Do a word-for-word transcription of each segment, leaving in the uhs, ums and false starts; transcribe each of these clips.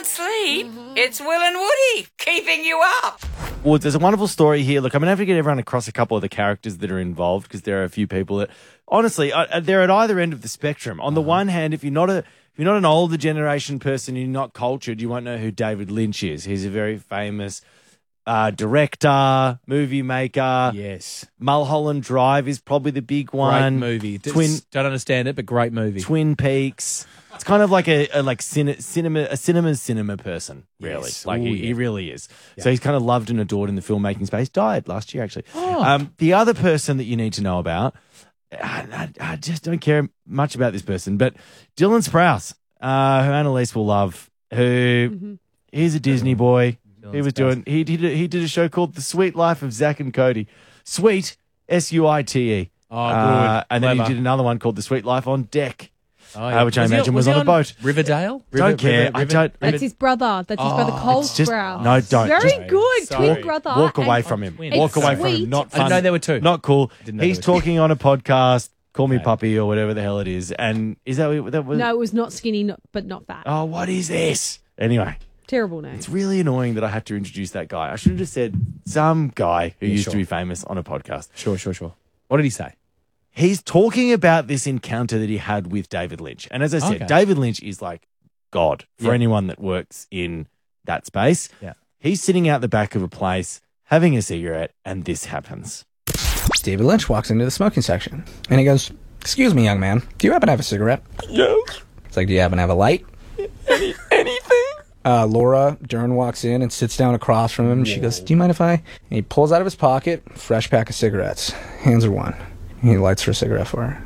can't sleep, it's Will and Woody keeping you up. Well, there's a wonderful story here. Look, I'm going to have to get everyone across a couple of the characters that are involved because there are a few people that, honestly, uh, they're at either end of the spectrum. On the uh-huh. one hand, if you're not a if you're not an older generation person, you're not cultured, you won't know who David Lynch is. He's a very famous uh, director, movie maker. Yes. Mulholland Drive is probably the big one. Great movie. Twin, Don't understand it, but great movie. Twin Peaks. It's kind of like a, a like cine, cinema, a cinema cinema person, really. Yes. Like Ooh, he, yeah. he really is. Yeah. So he's kind of loved and adored in the filmmaking space. Died last year, actually. Oh. Um, the other person that you need to know about, I, I, I just don't care much about this person, but Dylan Sprouse, uh, who Annalise will love, who mm-hmm. he's a Disney boy. Dylan he was Sprouse. doing. He did. A, he did a show called The Sweet Life of Zach and Cody. Sweet, S U I T E. Oh, good. Uh, and then Clever. he did another one called The Sweet Life on Deck. Oh, yeah. uh, which was I imagine he, was, was on, on a boat. Riverdale? Don't River, care. River, I River, don't. That's his brother. That's his Oh, brother, Cole It's just- Sprouse. no, don't. Very Just- good. Sorry. Twin brother. Walk away and from him. It's Walk away from sweet. him. Not I fun. know there were two. Not cool. Didn't know He's there were two. talking on a podcast. Call me Okay. puppy or whatever the hell it is. And is that what that was? No, it was not skinny, not, but not fat. Oh, what is this? Anyway, Terrible name. it's really annoying that I had to introduce that guy. I should have just said some guy who Yeah, used sure. to be famous on a podcast. Sure, sure, sure. What did he say? He's talking about this encounter that he had with David Lynch. And as I said, Okay. David Lynch is like God for Yeah. anyone that works in that space. Yeah. He's sitting out the back of a place having a cigarette, and this happens. David Lynch walks into the smoking section and he goes, "Excuse me, young man, do you happen to have a cigarette?" Yes. It's like, "Do you happen to have a light?" Any, anything? Uh, Laura Dern walks in and sits down across from him and she goes, "Do you mind if I..." And he pulls out of his pocket a fresh pack of cigarettes, hands her one. And he lights her a cigarette for her.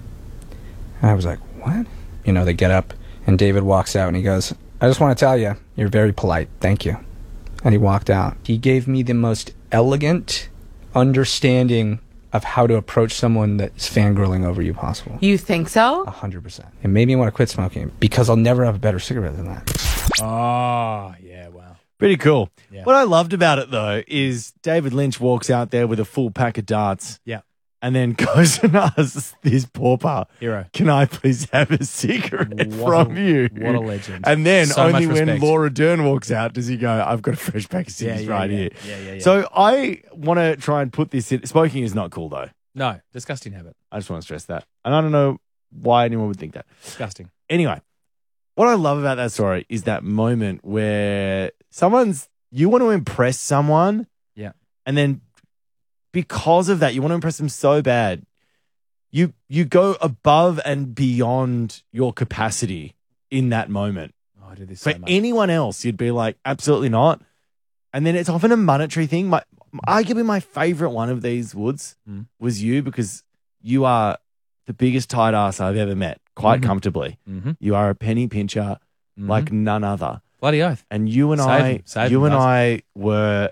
And I was like, "What?" You know, they get up and David walks out and he goes, "I just want to tell you, you're very polite. Thank you." And he walked out. He gave me the most elegant understanding of how to approach someone that's fangirling over you possible. You think so? A hundred percent. It made me want to quit smoking because I'll never have a better cigarette than that. Oh, yeah, wow. Pretty cool. Yeah. What I loved about it, though, is David Lynch walks out there with a full pack of darts. Yeah. And then goes and asks this pauper, Hero. "Can I please have a cigarette What from a- you?" what a legend. And then So only much when respect. Laura Dern walks out does he go, "I've got a fresh pack of cigarettes Yeah, yeah, right yeah. here." Yeah, yeah, yeah. So I want to try and put this in. Smoking is not cool, though. No, disgusting habit. I just want to stress that. And I don't know why anyone would think that. Disgusting. Anyway, what I love about that story is that moment where someone's, you want to impress someone. Yeah. And then because of that, you want to impress them so bad. You you go above and beyond your capacity in that moment. Oh, I do this For so much. anyone else, you'd be like, absolutely not. And then it's often a monetary thing. My arguably my favorite one of these, Woods, Mm. was you because you are the biggest tight ass I've ever met, quite Mhm. comfortably. Mm-hmm. You are a penny pincher Mhm. like none other. Bloody oath. And you and Save I, him, save you him, and guys. I were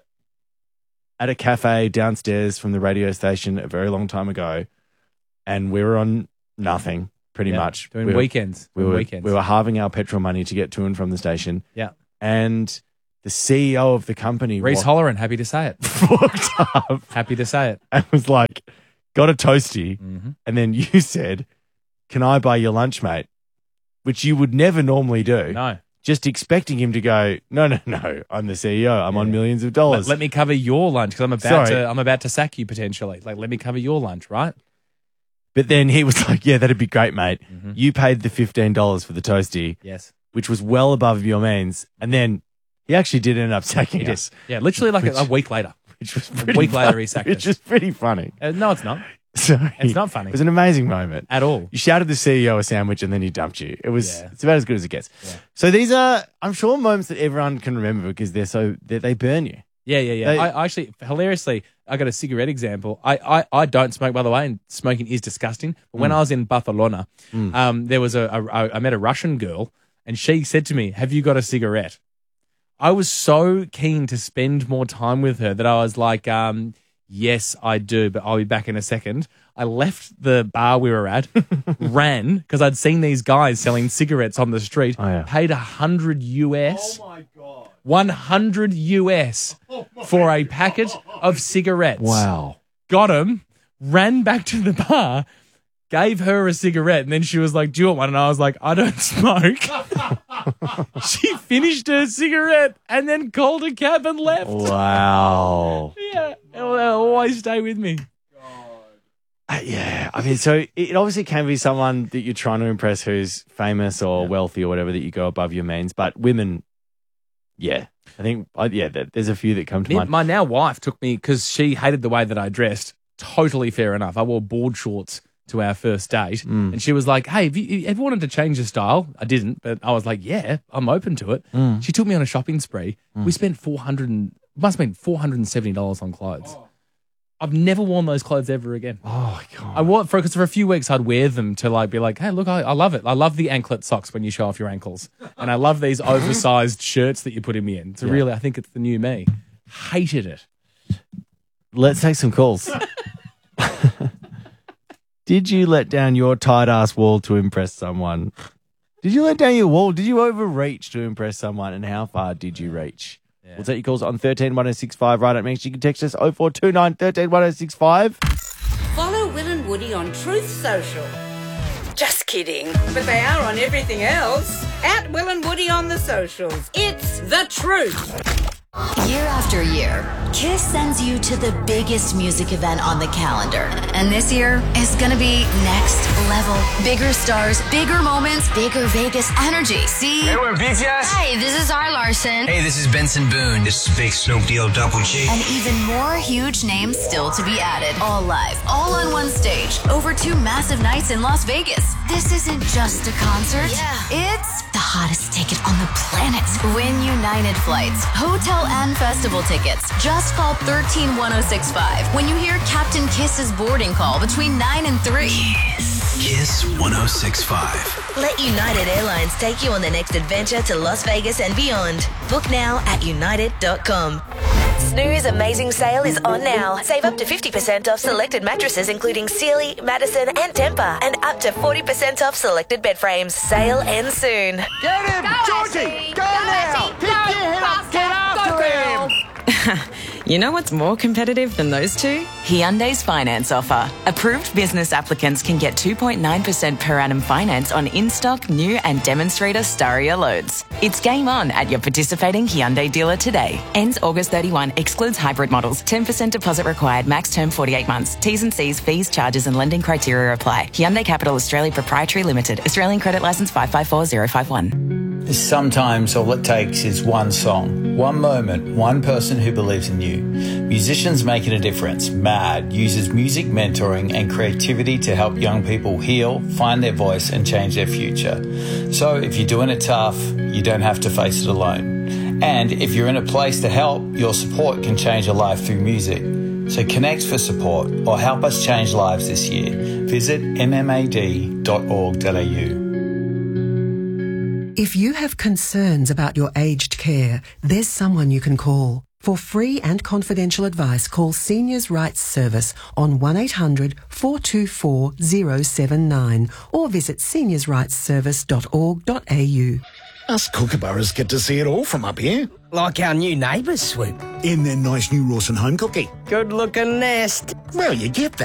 at a cafe downstairs from the radio station a very long time ago, and we were on nothing pretty Yeah. much. Doing we were, weekends. We Doing were weekends. we were halving our petrol money to get to and from the station. Yeah. And the C E O of the company Reese walked, Holleran, happy to say it. walked up Happy to say it. and was like, "Got a toasty," Mm-hmm. and then you said, "Can I buy your lunch, mate?" Which you would never normally do. No. Just expecting him to go, "No, no, no, I'm the C E O. I'm Yeah. on millions of Let, dollars." let me cover your lunch because I'm about Sorry. to I'm about to sack you potentially. Like, let me cover your lunch, right? But then he was like, "Yeah, that'd be great, mate. Mhm. You paid the fifteen dollars for the toasty, Yes. which was well above your means." And then he actually did end up sacking He did. us, Yeah, literally like Which- a, a week later. which was A pretty week later funny, he sacked which us. is pretty funny. Uh, no, it's not Sorry. It's not funny. It was an amazing moment. at all. You shouted the C E O a sandwich and then he dumped you. It was Yeah. it's about as good as it gets. Yeah. So these are, I'm sure, moments that everyone can remember because they're so they, they burn you. Yeah, yeah, yeah. They- I, I actually, hilariously, I got a cigarette example. I, I, I don't smoke, by the way, and smoking is disgusting. But Mm. when I was in Barcelona, um, there was a, a, I met a Russian girl, and she said to me, "Have you got a cigarette?" I was so keen to spend more time with her that I was like, um, "Yes, I do, but I'll be back in a second." I left the bar we were at, ran because I'd seen these guys selling cigarettes on the street. Oh, yeah. Paid a hundred U S. Oh my God. one hundred U S for a packet of cigarettes. Wow. Got him, ran back to the bar, gave her a cigarette, and then she was like, do you want one? And I was like, I don't smoke. She finished her cigarette and then called a cab and left. Wow. Yeah, it'll, it'll always stay with me. Uh, yeah, I mean, so it obviously can be someone that you're trying to impress who's famous or wealthy or whatever, that you go above your means. But women, yeah, I think, uh, yeah, there- there's a few that come to Yeah, mind. my now wife took me because she hated the way that I dressed. Totally fair enough. I wore board shorts to our first date, Mm. and she was like, "Hey, have you, you ever wanted to change your style?" I didn't, but I was like, "Yeah, I'm open to it." Mm. She took me on a shopping spree. We spent four hundred and must have been four hundred and seventy dollars on clothes. I've never worn those clothes ever again. Oh, God. I wore for because for a few weeks I'd wear them to like be like, hey, look, I, I love it. I love the anklet socks when you show off your ankles, and I love these oversized shirts that you're putting me in. It's Yeah. really, I think it's the new me. Hated it. Let's take some calls. Did you let down your tight ass wall to impress someone? Did you let down your wall? Did you overreach to impress someone? And how far did you reach? We'll take your calls on thirteen one oh six five right up next. You can text us oh four two nine, one three one oh six five. Follow Will and Woody on Truth Social. Just kidding. But they are on everything else. At Will and Woody on the socials. It's the truth. Year after year, Kiss sends you to the biggest music event on the calendar. And this year is gonna be next level. Bigger stars, bigger moments, bigger Vegas energy. See? Hey, we're B T S. Hey, this is R. Larson. Hey, this is Benson Boone. This is Big Snoop D O Double G. And even more huge names still to be added. All live, all on one stage, over two massive nights in Las Vegas. This isn't just a concert. Yeah. It's the hottest ticket on the planet. Win United flights, hotel and festival tickets. Just call one three one oh six five when you hear Captain Kiss's boarding call between nine and three. Kiss one oh six five. Let United Airlines take you on the next adventure to Las Vegas and beyond. Book now at united dot com. Snooze Amazing Sale is on now. Save up to fifty percent off selected mattresses including Sealy, Madison and Tempur, and up to forty percent off selected bed frames. Sale ends soon. Get him! Georgie! Go, now! Pick your head up! Get after him! You know what's more competitive than those two? Hyundai's finance offer. Approved business applicants can get two point nine percent per annum finance on in-stock, new and demonstrator Staria loads. It's game on at your participating Hyundai dealer today. Ends August thirty-first. Excludes hybrid models. ten percent deposit required. Max term forty-eight months. T's and C's, fees, charges and lending criteria apply. Hyundai Capital Australia Proprietary Limited. Australian credit licence five five four zero five one. Sometimes all it takes is one song, one moment, one person who believes in you. Musicians Making a Difference, MAD, uses music mentoring and creativity to help young people heal, find their voice and change their future. So if you're doing it tough, you don't have to face it alone. And if you're in a place to help, your support can change a life through music. So connect for support or help us change lives this year. Visit m m a d dot org dot a u. If you have concerns about your aged care, there's someone you can call. For free and confidential advice, call Seniors Rights Service on one eight hundred four two four zero seven nine or visit seniors rights service dot org dot a u. Us kookaburras get to see it all from up here. Like our new neighbours, Swoop. In their nice new Rawson home cookie. Good looking nest. Well, you get that.